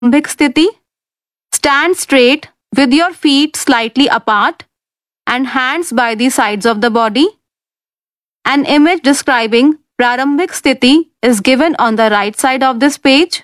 Prarambhik Sthiti. Stand straight with your feet slightly apart and hands by the sides of the body. An image describing Prarambhik Sthiti is given on the right side of this page.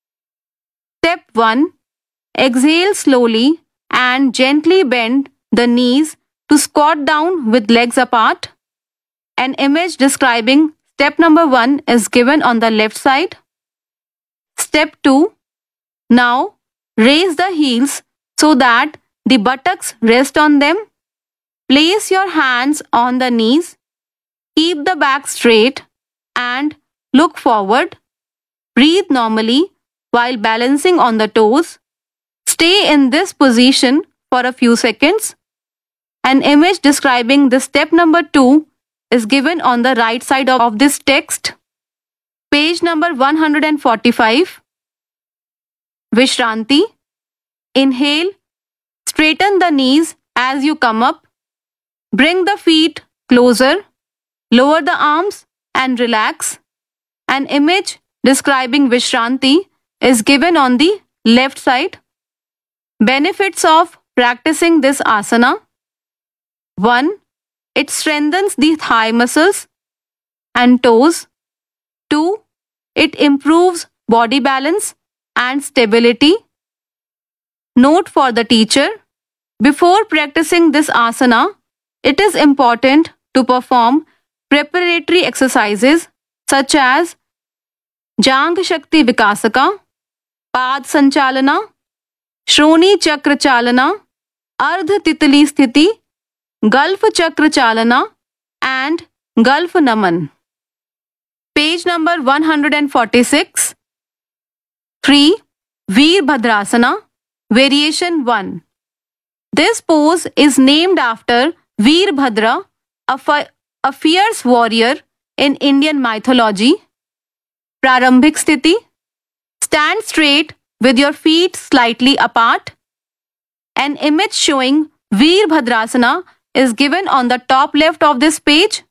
Step 1. Exhale slowly and gently bend the knees to squat down with legs apart. An image describing step number 1 is given on the left side. Step 2. Now raise the heels so that the buttocks rest on them. Place your hands on the knees. Keep the back straight and look forward. Breathe normally while balancing on the toes. Stay in this position for a few seconds. An image describing the step number 2 is given on the right side of this text. Page number 145. Vishranti. Inhale. Straighten the knees as you come up. Bring the feet closer. Lower the arms and relax. An image describing Vishranti is given on the left side. Benefits of practicing this asana. 1. It strengthens the thigh muscles and toes. 2. It improves body balance and stability. Note for the teacher. Before practicing this asana, it is important to perform preparatory exercises such as Jang Shakti Vikasaka, Pad Sanchalana, Shroni Chakra Chalana, Ardha Titali Sthiti, Gulf Chakra Chalana, and Gulf Naman. Page number 146. 3. Veerbhadrasana, Variation 1. This pose is named after Veerbhadra, a fierce warrior in Indian mythology. Prarambhik Sthiti. Stand straight with your feet slightly apart. An image showing Veerbhadrasana is given on the top left of this page.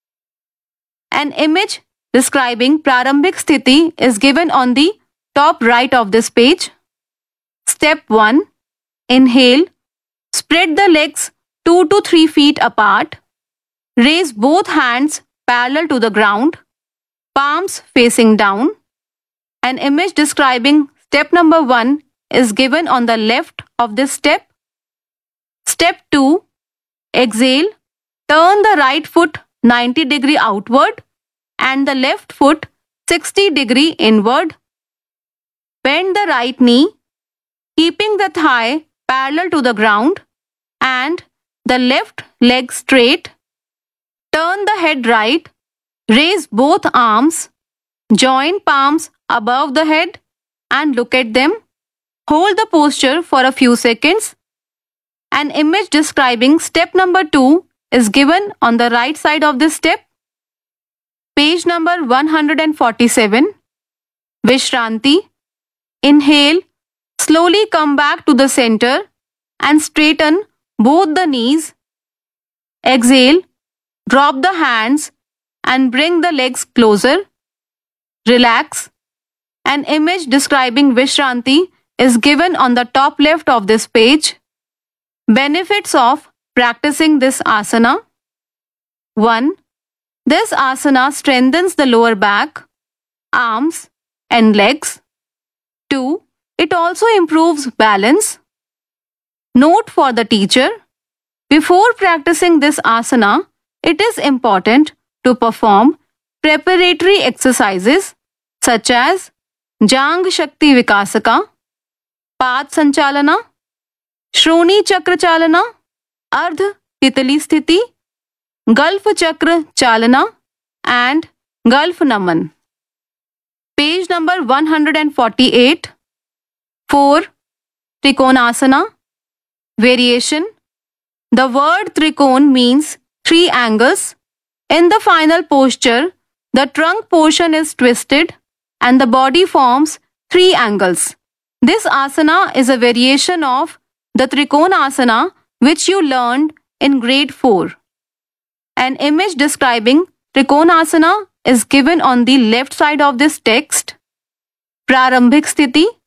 An image describing Prarambhik Sthiti is given on the top right of this page. Step 1. Inhale. Spread the legs 2 to 3 feet apart. Raise both hands parallel to the ground. Palms facing down. An image describing step number 1 is given on the left of this step. Step 2. Exhale. Turn the right foot 90 degree outward and the left foot 60 degree inward. Bend the right knee, keeping the thigh parallel to the ground and the left leg straight. Turn the head right. Raise both arms. Join palms above the head and look at them. Hold the posture for a few seconds. An image describing step number 2 is given on the right side of this step. Page number 147. Vishranti. Inhale. Slowly come back to the center and straighten both the knees. Exhale. Drop the hands and bring the legs closer. Relax. An image describing Vishranti is given on the top left of this page. Benefits of practicing this asana. 1. This asana strengthens the lower back, arms, and legs. 2. It also improves balance. Note for the teacher. Before practicing this asana, it is important to perform preparatory exercises such as Jang Shakti Vikasaka, Pad Sanchalana, Shroni Chakra Chalana, Ardha Titali Sthiti, Gulf Chakra Chalana, and Gulf Naman. Page number 148. 4. Trikonasana. Variation. The word Trikon means 3 angles. In the final posture, the trunk portion is twisted and the body forms 3 angles. This asana is a variation of the Trikonasana which you learned in grade 4. An image describing Trikonasana is given on the left side of this text. Prarambhik Sthiti.